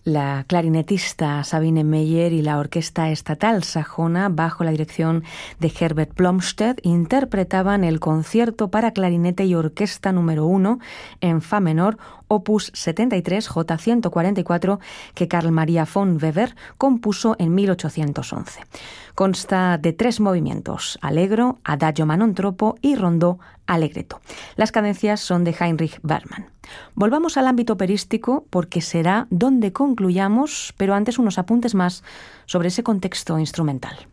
La clarinetista Sabine Meyer y la Orquesta Estatal Sajona, bajo la dirección de Herbert Blomstedt, interpretaban el concierto para clarinete y orquesta número 1 en fa menor, opus 73, J 144, que Carl Maria von Weber compuso en 1811. Consta de 3 movimientos: allegro, adagio ma non troppo y rondó allegretto. Las cadencias son de Heinrich Bergmann. Volvamos al ámbito operístico porque será donde concluyamos, pero antes unos apuntes más sobre ese contexto instrumental.